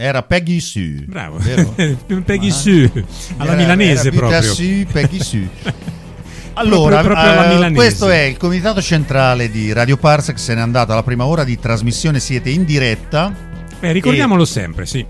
Era Peggy Sue. Bravo. Peggy Sue. Alla milanese era proprio. Sue, Peggy Sue. Allora, proprio questo è il comitato centrale di Radio Parsec, se n'è andata alla prima ora di trasmissione, siete in diretta. Ricordiamolo sempre, sì.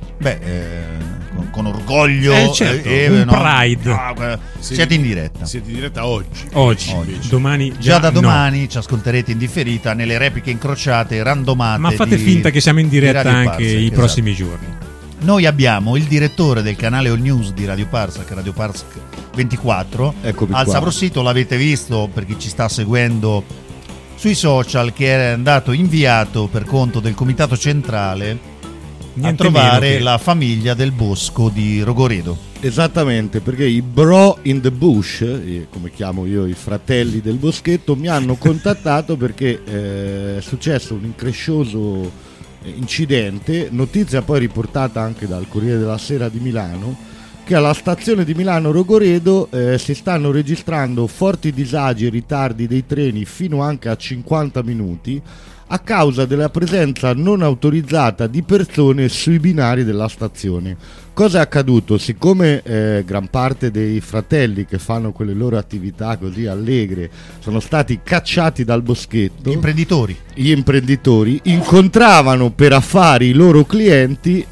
Con orgoglio, certo, un pride. Siete in diretta. Siete in diretta oggi. Domani già da domani ci ascolterete in differita nelle repliche incrociate, randomate. Ma fate finta che siamo in diretta anche i prossimi giorni. Noi abbiamo il direttore del canale All News di Radio Parsec, Radio Parsec 24. Al Saprosito, l'avete visto per chi ci sta seguendo sui social, che è andato inviato per conto del comitato centrale a trovare la famiglia del bosco di Rogoredo. Esattamente, perché i bro in the bush, come chiamo io i fratelli del boschetto, mi hanno contattato perché è successo un increscioso incidente, notizia poi riportata anche dal Corriere della Sera di Milano, che alla stazione di Milano Rogoredo si stanno registrando forti disagi e ritardi dei treni fino anche a 50 minuti a causa della presenza non autorizzata di persone sui binari della stazione. Cosa è accaduto? Siccome gran parte dei fratelli che fanno quelle loro attività così allegre sono stati cacciati dal boschetto, gli imprenditori incontravano per affari i loro clienti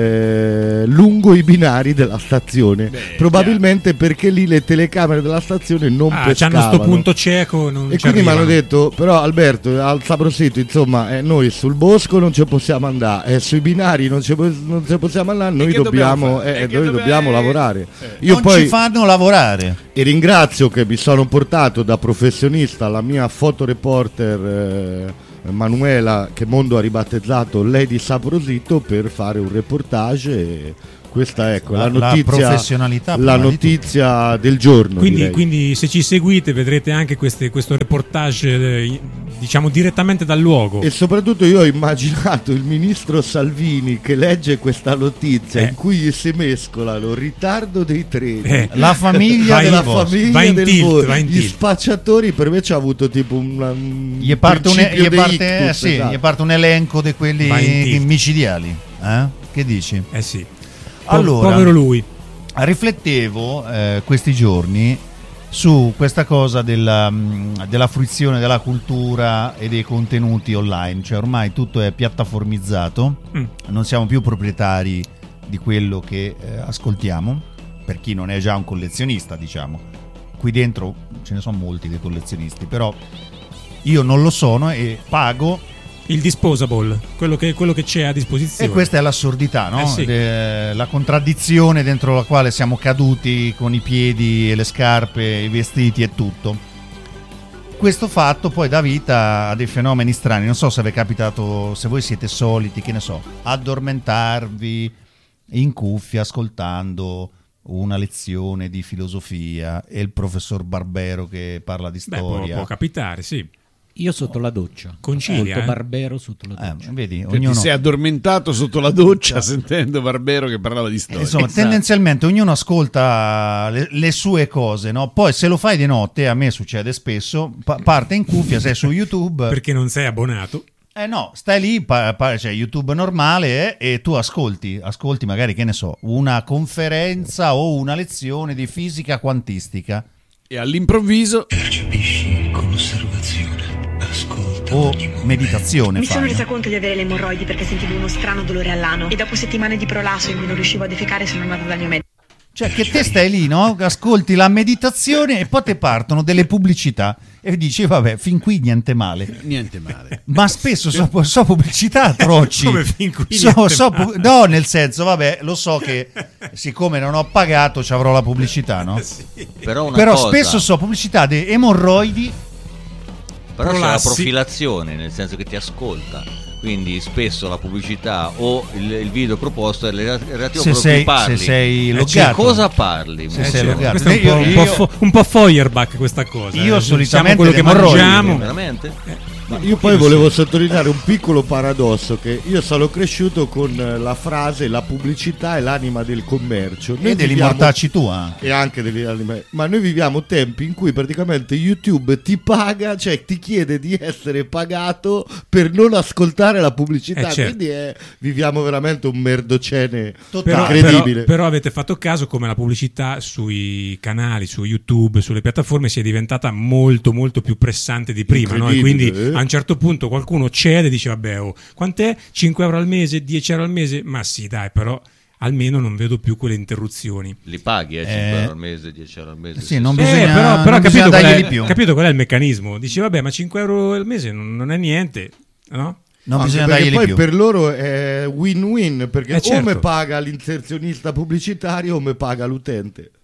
lungo i binari della stazione. Probabilmente perché lì le telecamere della stazione non pescavano. C'hanno sto punto cieco, non e quindi mi hanno detto: però Alberto, al Saprosito, insomma, noi sul bosco non ci possiamo andare, sui binari non ci possiamo andare, noi dobbiamo lavorare. Io non ci fanno lavorare. E ringrazio che mi sono portato da professionista la mia fotoreporter Manuela, che Mondo ha ribattezzato Lady Saprosito, per fare un reportage. E questa è la professionalità, la notizia del giorno. Quindi se ci seguite vedrete anche questo reportage, diciamo, direttamente dal luogo. E soprattutto io ho immaginato il ministro Salvini che legge questa notizia in cui si mescolano ritardo dei treni, la famiglia del volo, gli spacciatori. Per me ci ha avuto tipo gli parte un elenco di quelli micidiali. Che dici? Sì. Allora, povero lui. Riflettevo questi giorni su questa cosa della fruizione della cultura e dei contenuti online, cioè ormai tutto è piattaformizzato, non siamo più proprietari di quello che ascoltiamo, per chi non è già un collezionista, diciamo. Qui dentro ce ne sono molti dei collezionisti, però io non lo sono e pago il disposable, quello che c'è a disposizione. E questa è l'assurdità, no? Sì. La contraddizione dentro la quale siamo caduti con i piedi e le scarpe, i vestiti e tutto. Questo fatto poi dà vita a dei fenomeni strani. Non so se vi è capitato, se voi siete soliti, che ne so, addormentarvi in cuffia ascoltando una lezione di filosofia e il professor Barbero che parla di storia. Può capitare, sì. Io sotto la doccia. Concilia, Barbero sotto la doccia. Vedi, ognuno si è addormentato sotto la doccia sentendo Barbero che parlava di storia. Insomma, tendenzialmente ognuno ascolta le sue cose, no? Poi se lo fai di notte, a me succede spesso, parte in cuffia, sei su YouTube. Perché non sei abbonato. No, stai lì, cioè YouTube normale, e tu ascolti magari, che ne so, una conferenza o una lezione di fisica quantistica. E all'improvviso percepisci con osservazione. Ascolta. O meditazione. Mi sono resa conto di avere le emorroidi perché sentivo uno strano dolore all'ano e dopo settimane di prolasso in cui non riuscivo a defecare sono andata dal mio medico. Cioè che te stai lì, no? Ascolti la meditazione e poi te partono delle pubblicità e dici vabbè, fin qui niente male. Niente male. Ma spesso so pubblicità atroci. Come fin qui no, nel senso, vabbè, lo so che siccome non ho pagato ci avrò la pubblicità, no? Sì. Però spesso so pubblicità di emorroidi. Però c'è la profilazione, nel senso che ti ascolta, quindi spesso la pubblicità o il video proposto è relativo a quello che parli. Se sei loggato. Cioè, cosa parli? Se sei loggato. Questo è un po' Feuerbach questa cosa. Io solitamente quello che mangiamo. Veramente? Io poi volevo sottolineare un piccolo paradosso, che io sono cresciuto con la frase la pubblicità è l'anima del commercio. E degli mortacci tua. E anche degli anime. Ma noi viviamo tempi in cui praticamente YouTube ti paga, cioè ti chiede di essere pagato per non ascoltare la pubblicità. Certo. Quindi viviamo veramente un merdocene incredibile. Però avete fatto caso come la pubblicità sui canali, su YouTube, sulle piattaforme sia diventata molto molto più pressante di prima, no? E quindi a un certo punto qualcuno cede e dice vabbè, quant'è? 5 euro al mese, 10 euro al mese? Ma sì, dai, però almeno non vedo più quelle interruzioni. Li paghi 5 euro al mese, 10 euro al mese? Sì, non bisogna, però non bisogna dargli di più. Capito qual è il meccanismo? Dici vabbè, ma 5 euro al mese non è niente, no? Non bisogna dargli poi di più. Per loro è win-win, perché certo. o me paga l'inserzionista pubblicitario o me paga l'utente.